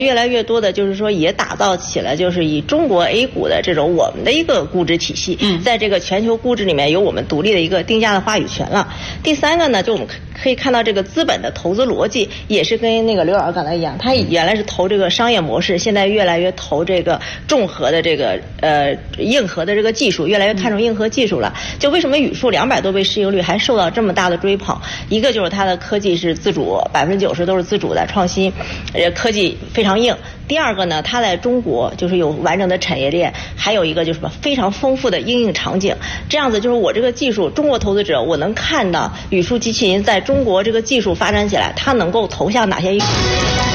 越来越多的就是说也打造起了就是以中国 A 股的这种我们的一个估值体系，在这个全球估值里面有我们独立的一个定价的话语权了。第三个呢，就我们可以看到这个资本的投资逻辑也是跟那个刘老师刚才一样，他原来是投这个商业模式，现在越来越投这个重核的这个硬核的这个技术，越来越看重硬核技术了。就为什么语数200多倍市盈率还受到这么大的追捧？一个就是它的科技是自主，90%都是自主的创新，科技非常硬。第二个呢，它在中国就是有完整的产业链，还有一个就是什么非常丰富的应用场景。这样子就是我这个技术，中国投资者我能看到语数机器人在中国这个技术发展起来，它能够投向哪些